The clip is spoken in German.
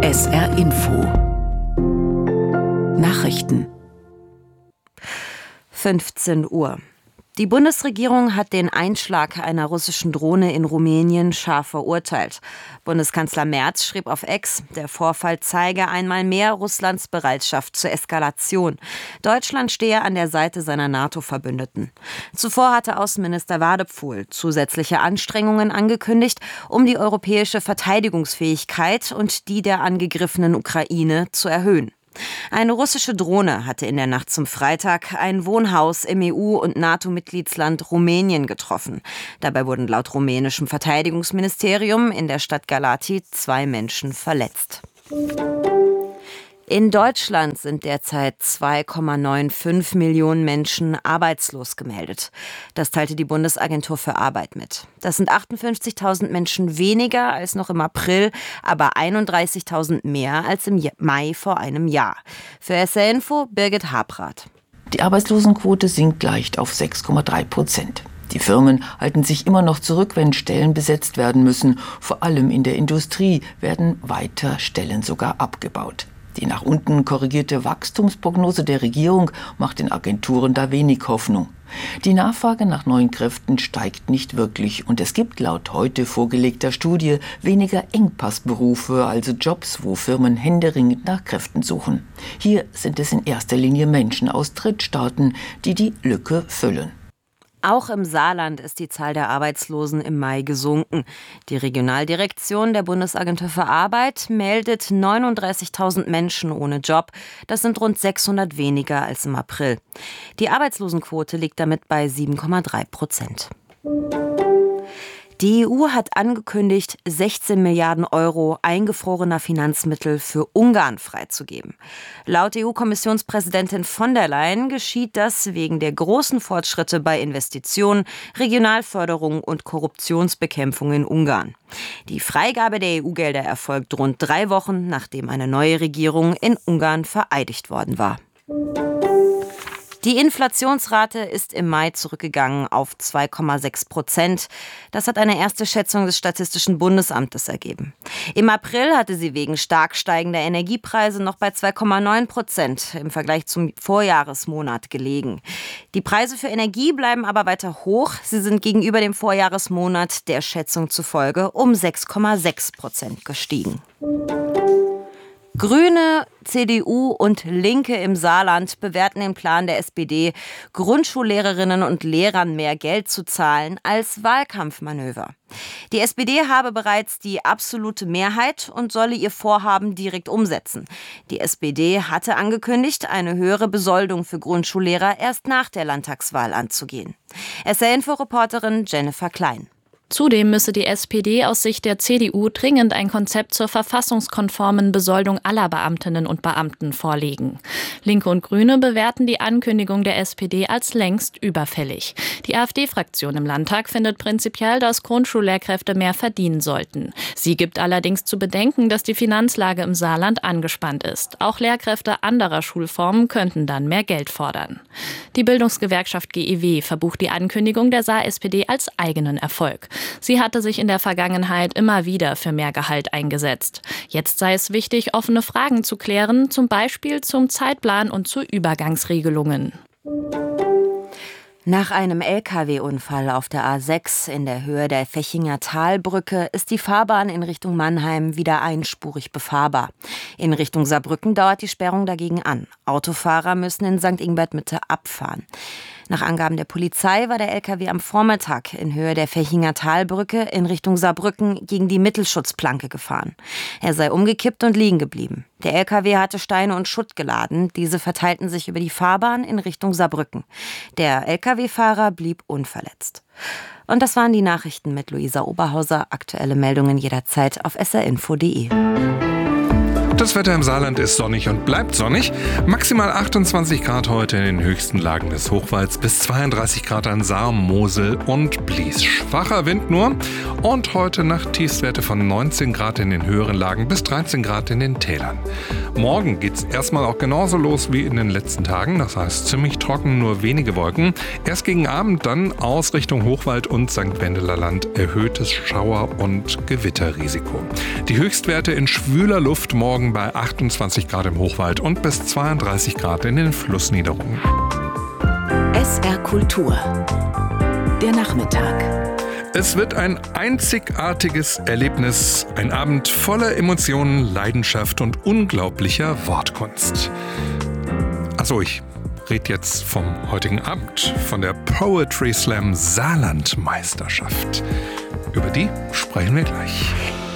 SR Info Nachrichten 15 Uhr. Die Bundesregierung hat den Einschlag einer russischen Drohne in Rumänien scharf verurteilt. Bundeskanzler Merz schrieb auf X, der Vorfall zeige einmal mehr Russlands Bereitschaft zur Eskalation. Deutschland stehe an der Seite seiner NATO-Verbündeten. Zuvor hatte Außenminister Wadephul zusätzliche Anstrengungen angekündigt, um die europäische Verteidigungsfähigkeit und die der angegriffenen Ukraine zu erhöhen. Eine russische Drohne hatte in der Nacht zum Freitag ein Wohnhaus im EU- und NATO-Mitgliedsland Rumänien getroffen. Dabei wurden laut rumänischem Verteidigungsministerium in der Stadt Galați 2 Menschen verletzt. In Deutschland sind derzeit 2,95 Millionen Menschen arbeitslos gemeldet. Das teilte die Bundesagentur für Arbeit mit. Das sind 58.000 Menschen weniger als noch im April, aber 31.000 mehr als im Mai vor einem Jahr. Für SR Info Birgit Habrath. Die Arbeitslosenquote sinkt leicht auf 6,3%. Die Firmen halten sich immer noch zurück, wenn Stellen besetzt werden müssen. Vor allem in der Industrie werden weiter Stellen sogar abgebaut. Die nach unten korrigierte Wachstumsprognose der Regierung macht den Agenturen da wenig Hoffnung. Die Nachfrage nach neuen Kräften steigt nicht wirklich und es gibt laut heute vorgelegter Studie weniger Engpassberufe, also Jobs, wo Firmen händeringend nach Kräften suchen. Hier sind es in erster Linie Menschen aus Drittstaaten, die die Lücke füllen. Auch im Saarland ist die Zahl der Arbeitslosen im Mai gesunken. Die Regionaldirektion der Bundesagentur für Arbeit meldet 39.000 Menschen ohne Job. Das sind rund 600 weniger als im April. Die Arbeitslosenquote liegt damit bei 7,3%. Die EU hat angekündigt, 16 Milliarden Euro eingefrorener Finanzmittel für Ungarn freizugeben. Laut EU-Kommissionspräsidentin von der Leyen geschieht das wegen der großen Fortschritte bei Investitionen, Regionalförderung und Korruptionsbekämpfung in Ungarn. Die Freigabe der EU-Gelder erfolgt rund 3 Wochen, nachdem eine neue Regierung in Ungarn vereidigt worden war. Die Inflationsrate ist im Mai zurückgegangen auf 2,6%. Das hat eine erste Schätzung des Statistischen Bundesamtes ergeben. Im April hatte sie wegen stark steigender Energiepreise noch bei 2,9% im Vergleich zum Vorjahresmonat gelegen. Die Preise für Energie bleiben aber weiter hoch. Sie sind gegenüber dem Vorjahresmonat der Schätzung zufolge um 6,6% gestiegen. Grüne, CDU und Linke im Saarland bewerten den Plan der SPD, Grundschullehrerinnen und Lehrern mehr Geld zu zahlen, als Wahlkampfmanöver. Die SPD habe bereits die absolute Mehrheit und solle ihr Vorhaben direkt umsetzen. Die SPD hatte angekündigt, eine höhere Besoldung für Grundschullehrer erst nach der Landtagswahl anzugehen. SR-Info-Reporterin Jennifer Klein. Zudem müsse die SPD aus Sicht der CDU dringend ein Konzept zur verfassungskonformen Besoldung aller Beamtinnen und Beamten vorlegen. Linke und Grüne bewerten die Ankündigung der SPD als längst überfällig. Die AfD-Fraktion im Landtag findet prinzipiell, dass Grundschullehrkräfte mehr verdienen sollten. Sie gibt allerdings zu bedenken, dass die Finanzlage im Saarland angespannt ist. Auch Lehrkräfte anderer Schulformen könnten dann mehr Geld fordern. Die Bildungsgewerkschaft GEW verbucht die Ankündigung der Saar-SPD als eigenen Erfolg. Sie hatte sich in der Vergangenheit immer wieder für mehr Gehalt eingesetzt. Jetzt sei es wichtig, offene Fragen zu klären, zum Beispiel zum Zeitplan und zu Übergangsregelungen. Nach einem Lkw-Unfall auf der A6 in der Höhe der Fechinger Talbrücke ist die Fahrbahn in Richtung Mannheim wieder einspurig befahrbar. In Richtung Saarbrücken dauert die Sperrung dagegen an. Autofahrer müssen in St. Ingbert-Mitte abfahren. Nach Angaben der Polizei war der Lkw am Vormittag in Höhe der Fechinger Talbrücke in Richtung Saarbrücken gegen die Mittelschutzplanke gefahren. Er sei umgekippt und liegen geblieben. Der Lkw hatte Steine und Schutt geladen. Diese verteilten sich über die Fahrbahn in Richtung Saarbrücken. Der Lkw-Fahrer blieb unverletzt. Und das waren die Nachrichten mit Luisa Oberhauser. Aktuelle Meldungen jederzeit auf srinfo.de. Das Wetter im Saarland ist sonnig und bleibt sonnig. Maximal 28 Grad heute in den höchsten Lagen des Hochwalds, bis 32 Grad an Saar, Mosel und Blies. Schwacher Wind nur und heute Nacht Tiefstwerte von 19 Grad in den höheren Lagen bis 13 Grad in den Tälern. Morgen geht's erstmal auch genauso los wie in den letzten Tagen. Das heißt ziemlich trocken, nur wenige Wolken. Erst gegen Abend dann aus Richtung Hochwald und St. Wendeler Land erhöhtes Schauer- und Gewitterrisiko. Die Höchstwerte in schwüler Luft morgen bei 28 Grad im Hochwald und bis 32 Grad in den Flussniederungen. SR Kultur. Der Nachmittag. Es wird ein einzigartiges Erlebnis, ein Abend voller Emotionen, Leidenschaft und unglaublicher Wortkunst. Achso, ich rede jetzt vom heutigen Abend, von der Poetry Slam Saarland Meisterschaft. Über die sprechen wir gleich.